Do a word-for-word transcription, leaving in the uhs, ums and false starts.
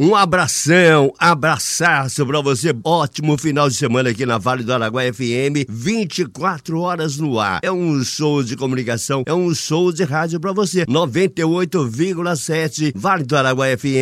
Um abração, abraçaço pra você. Ótimo final de semana aqui na Vale do Araguaia F M, vinte e quatro horas no ar. É um show de comunicação, é um show de rádio pra você. noventa e oito vírgula sete Vale do Araguaia F M.